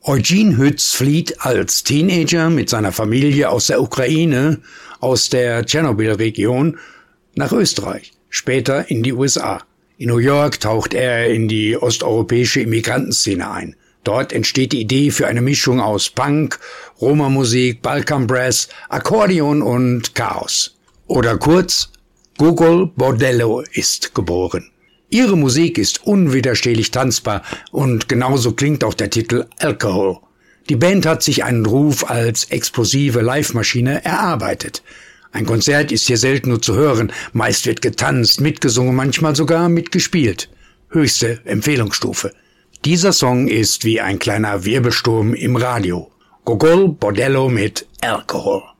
Eugene Hütz flieht als Teenager mit seiner Familie aus der Ukraine, aus der Tschernobyl-Region, nach Österreich, später in die USA. In New York taucht er in die osteuropäische Immigrantenszene ein. Dort entsteht die Idee für eine Mischung aus Punk, Roma-Musik, Balkan-Brass, Akkordeon und Chaos. Oder kurz, Gogol Bordello ist geboren. Ihre Musik ist unwiderstehlich tanzbar und genauso klingt auch der Titel Alcohol. Die Band hat sich einen Ruf als explosive Live-Maschine erarbeitet. Ein Konzert ist hier selten nur zu hören, meist wird getanzt, mitgesungen, manchmal sogar mitgespielt. Höchste Empfehlungsstufe. Dieser Song ist wie ein kleiner Wirbelsturm im Radio. Gogol Bordello mit Alcohol.